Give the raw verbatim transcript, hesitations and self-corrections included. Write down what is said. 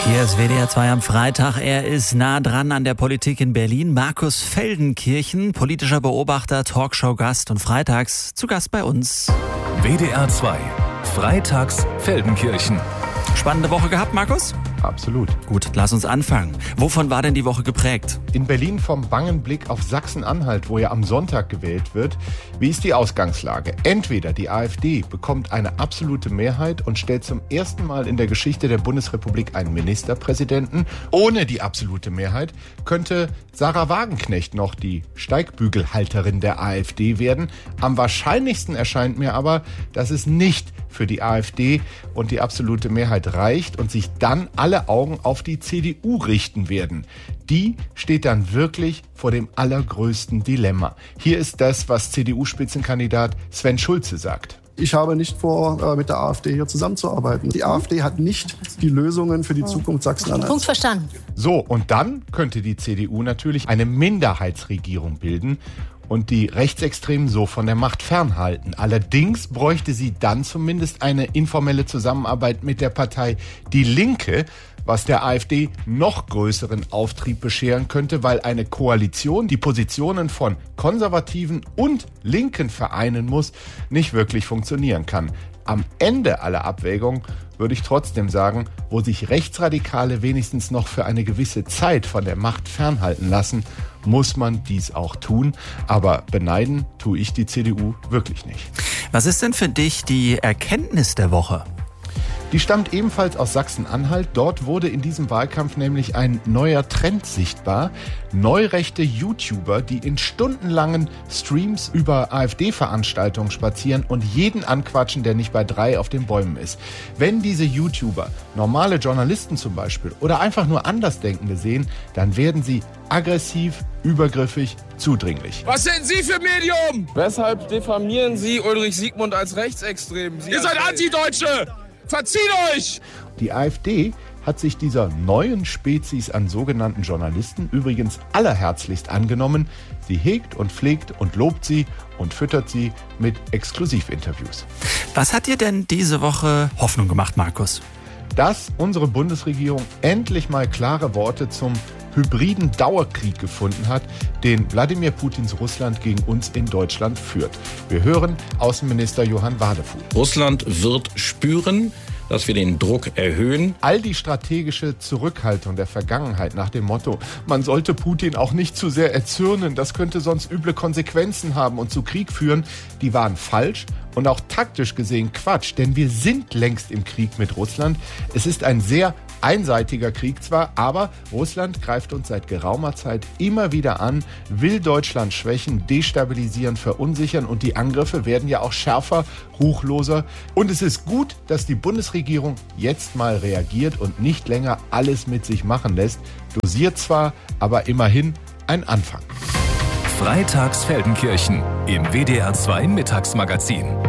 Hier ist W D R zwei am Freitag. Er ist nah dran an der Politik in Berlin. Markus Feldenkirchen, politischer Beobachter, Talkshow-Gast und freitags zu Gast bei uns. W D R zwei, freitags Feldenkirchen. Spannende Woche gehabt, Markus? Absolut. Gut, lass uns anfangen. Wovon war denn die Woche geprägt? In Berlin vom bangen Blick auf Sachsen-Anhalt, wo ja am Sonntag gewählt wird. Wie ist die Ausgangslage? Entweder die AfD bekommt eine absolute Mehrheit und stellt zum ersten Mal in der Geschichte der Bundesrepublik einen Ministerpräsidenten. Ohne die absolute Mehrheit könnte Sarah Wagenknecht noch die Steigbügelhalterin der AfD werden. Am wahrscheinlichsten erscheint mir aber, dass es nicht für die AfD und die absolute Mehrheit reicht und sich dann alle Augen auf die C D U richten werden. Die steht dann wirklich vor dem allergrößten Dilemma. Hier ist das, was C D U-Spitzenkandidat Sven Schulze sagt. Ich habe nicht vor, mit der AfD hier zusammenzuarbeiten. Die AfD hat nicht die Lösungen für die Zukunft Sachsen-Anhalts. Punkt verstanden. So, und dann könnte die C D U natürlich eine Minderheitsregierung bilden und die Rechtsextremen so von der Macht fernhalten. Allerdings bräuchte sie dann zumindest eine informelle Zusammenarbeit mit der Partei Die Linke, was der AfD noch größeren Auftrieb bescheren könnte, weil eine Koalition, die Positionen von Konservativen und Linken vereinen muss, nicht wirklich funktionieren kann. Am Ende aller Abwägungen würde ich trotzdem sagen, wo sich Rechtsradikale wenigstens noch für eine gewisse Zeit von der Macht fernhalten lassen, muss man dies auch tun. Aber beneiden tue ich die C D U wirklich nicht. Was ist denn für dich die Erkenntnis der Woche? Die stammt ebenfalls aus Sachsen-Anhalt. Dort wurde in diesem Wahlkampf nämlich ein neuer Trend sichtbar. Neurechte YouTuber, die in stundenlangen Streams über AfD-Veranstaltungen spazieren und jeden anquatschen, der nicht bei drei auf den Bäumen ist. Wenn diese YouTuber normale Journalisten zum Beispiel oder einfach nur Andersdenkende sehen, dann werden sie aggressiv, übergriffig, zudringlich. Was sind Sie für Medium? Weshalb diffamieren Sie Ulrich Siegmund als rechtsextrem? Sie Ihr seid Antideutsche! Verzieht euch! Die AfD hat sich dieser neuen Spezies an sogenannten Journalisten übrigens allerherzlichst angenommen. Sie hegt und pflegt und lobt sie und füttert sie mit Exklusivinterviews. Was hat dir denn diese Woche Hoffnung gemacht, Markus? Dass unsere Bundesregierung endlich mal klare Worte zum hybriden Dauerkrieg gefunden hat, den Wladimir Putins Russland gegen uns in Deutschland führt. Wir hören Außenminister Johann Wadefuhl. Russland wird spüren, dass wir den Druck erhöhen. All die strategische Zurückhaltung der Vergangenheit nach dem Motto, man sollte Putin auch nicht zu sehr erzürnen, das könnte sonst üble Konsequenzen haben und zu Krieg führen, die waren falsch und auch taktisch gesehen Quatsch, denn wir sind längst im Krieg mit Russland. Es ist ein sehr einseitiger Krieg zwar, aber Russland greift uns seit geraumer Zeit immer wieder an, will Deutschland schwächen, destabilisieren, verunsichern und die Angriffe werden ja auch schärfer, ruchloser. Und es ist gut, dass die Bundesregierung jetzt mal reagiert und nicht länger alles mit sich machen lässt. Dosiert zwar, aber immerhin ein Anfang. Freitags Feldenkirchen im W D R zwei Mittagsmagazin.